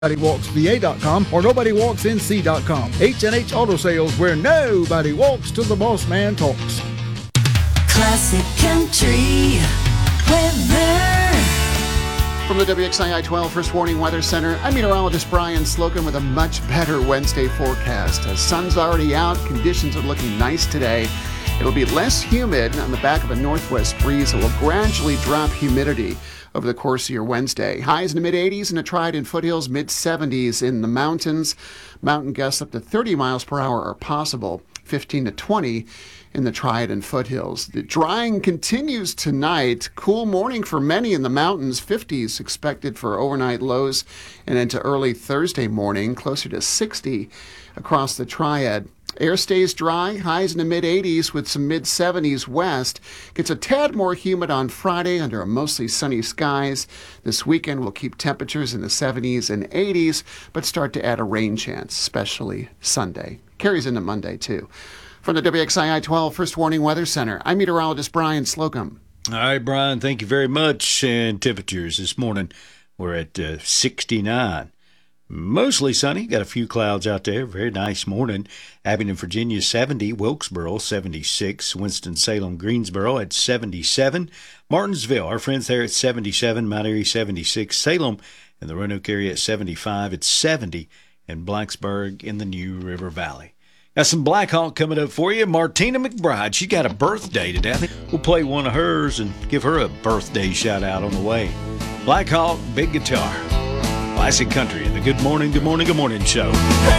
NobodyWalksVA.com or NobodyWalksNC.com. H&H Auto Sales, where nobody walks till the boss man talks. Classic Country Weather. From the WXII 12 First Warning Weather Center, I'm meteorologist Brian Slocum with a much better Wednesday forecast. The sun's already out, conditions are looking nice today. It'll be less humid on the back of a northwest breeze that will gradually drop humidity over the course of your Wednesday. Highs in the mid-80s in the Triad and foothills, mid-70s in the mountains. Mountain gusts up to 30 miles per hour are possible, 15 to 20 in the Triad and foothills. The drying continues tonight. Cool morning for many in the mountains. 50s expected for overnight lows and into early Thursday morning, closer to 60 across the Triad. Air stays dry, highs in the mid-80s with some mid-70s west. Gets a tad more humid on Friday under a mostly sunny skies. This weekend will keep temperatures in the 70s and 80s, but start to add a rain chance, especially Sunday. Carries into Monday, too. From the WXII 12 First Warning Weather Center, I'm meteorologist Brian Slocum. All right, Brian, thank you very much. And temperatures this morning, we're at 69. Mostly sunny. Got a few clouds out there. Very nice morning. Abingdon, Virginia, 70. Wilkesboro, 76. Winston-Salem, Greensboro at 77. Martinsville, our friends there at 77. Mount Airy, 76. Salem and the Roanoke area at 75. It's 70. And Blacksburg in the New River Valley. Got some Black Hawk coming up for you. Martina McBride, she got a birthday today. We'll play one of hers and give her a birthday shout out on the way. Black Hawk, big guitar. Classic Country in the Good Morning, Good Morning, Good Morning show.